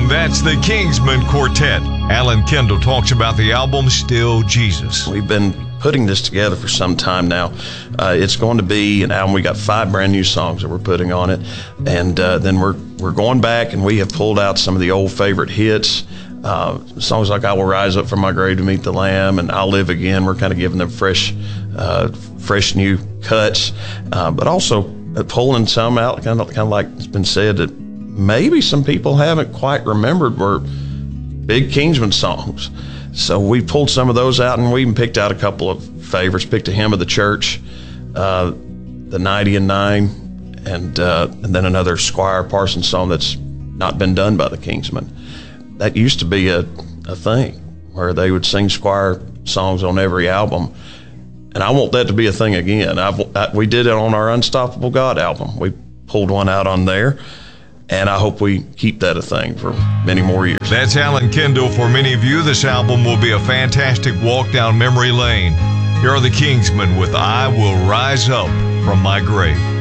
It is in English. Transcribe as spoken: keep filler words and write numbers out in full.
album. That's the Kingsmen Quartet. Alan Kendall talks about the album Still Jesus. We've been putting this together for some time now. Uh, it's going to be an album. We got five brand new songs that we're putting on it, and uh, then we're we're going back and we have pulled out some of the old favorite hits. Uh, songs like "I Will Rise Up from My Grave to Meet the Lamb" and "I'll Live Again." We're kind of giving them fresh, uh, fresh new cuts, uh, but also pulling some out, kind of kind of like it's been said that maybe some people haven't quite remembered were big Kingsmen songs. So we pulled some of those out, and we even picked out a couple of favorites. Picked a hymn of the church, uh, the ninety and nine, and uh, and then another Squire Parsons song that's not been done by the Kingsmen. That used to be a, a thing where they would sing Squire songs on every album, and I want that to be a thing again. I've, I, we did it on our Unstoppable God album. We pulled one out on there, and I hope we keep that a thing for many more years. That's Alan Kendall. For many of you, this album will be a fantastic walk down memory lane. Here are the Kingsmen with "I Will Rise Up from My Grave."